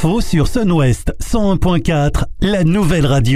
l'info sur Sun-Ouest 101.4, la nouvelle radio.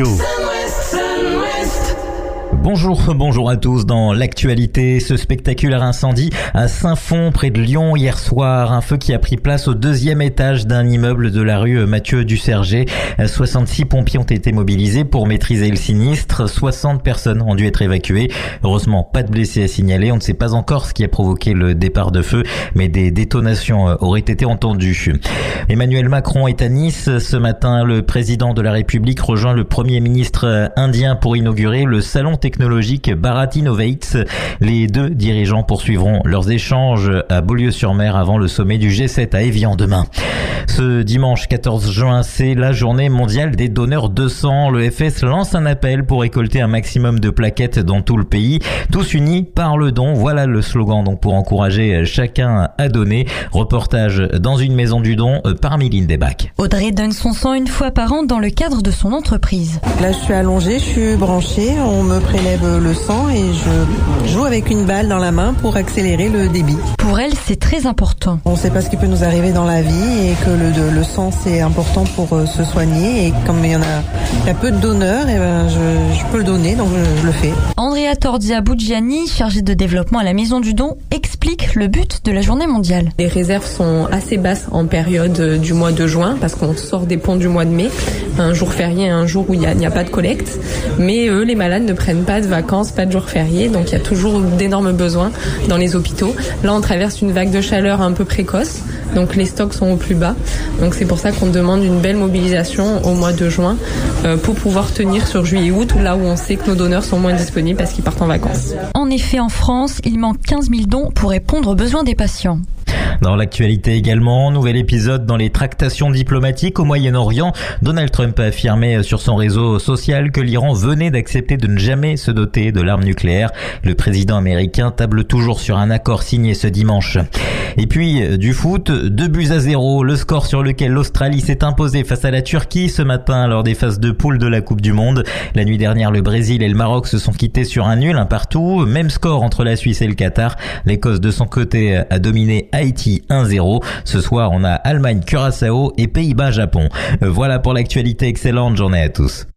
Bonjour à tous. Dans l'actualité, ce spectaculaire incendie à Saint-Fond, près de Lyon, hier soir. Un feu qui a pris place au 2e étage d'un immeuble de la rue Mathieu Ducerger. 66 pompiers ont été mobilisés pour maîtriser le sinistre. 60 personnes ont dû être évacuées. Heureusement, pas de blessés à signaler. On ne sait pas encore ce qui a provoqué le départ de feu, mais des détonations auraient été entendues. Emmanuel Macron est à Nice. Ce matin, le président de la République rejoint le Premier ministre indien pour inaugurer le salon technologique Bharat Innovates. Les deux dirigeants poursuivront leurs échanges à Beaulieu-sur-Mer avant le sommet du G7 à Évian demain. Ce dimanche 14 juin, c'est la journée mondiale des donneurs de sang. Le FS lance un appel pour récolter un maximum de plaquettes dans tout le pays. Tous unis par le don. Voilà le slogan donc pour encourager chacun à donner. Reportage dans une maison du don par Méline Desbacs. Audrey donne son sang une fois par an dans le cadre de son entreprise. Là, je suis allongée, je suis branchée, on me prélève le sang et je joue avec une balle dans la main pour accélérer le débit. Pour elle, c'est très important. On ne sait pas ce qui peut nous arriver dans la vie et que le sang c'est important pour se soigner, et comme il y a peu de donneurs, et je peux le donner, donc je le fais. Andrea Tordia Buggiani, chargée de développement à la Maison du Don, explique le but de la journée mondiale. Les réserves sont assez basses en période du mois de juin parce qu'on sort des ponts du mois de mai, un jour férié, un jour où il n'y a pas de collecte, mais eux, les malades ne prennent pas de vacances, pas de jours fériés, donc il y a toujours d'énormes besoins dans les hôpitaux. Là, on traverse une vague de chaleur un peu précoce, donc les stocks sont au plus bas. Donc c'est pour ça qu'on demande une belle mobilisation au mois de juin pour pouvoir tenir sur juillet-août, là où on sait que nos donneurs sont moins disponibles parce qu'ils partent en vacances. En effet, en France, il manque 15 000 dons pour répondre aux besoins des patients. Dans l'actualité également, nouvel épisode dans les tractations diplomatiques au Moyen-Orient. Donald Trump a affirmé sur son réseau social que l'Iran venait d'accepter de ne jamais se doter de l'arme nucléaire. Le président américain table toujours sur un accord signé ce dimanche. Et puis, du foot, 2-0, le score sur lequel l'Australie s'est imposée face à la Turquie ce matin lors des phases de poule de la Coupe du Monde. La nuit dernière, le Brésil et le Maroc se sont quittés sur un nul, un partout. Même score entre la Suisse et le Qatar. L'Écosse, de son côté, a dominé Haïti 1-0. Ce soir, on a Allemagne, Curaçao et Pays-Bas, Japon. Voilà pour l'actualité. Excellente journée à tous.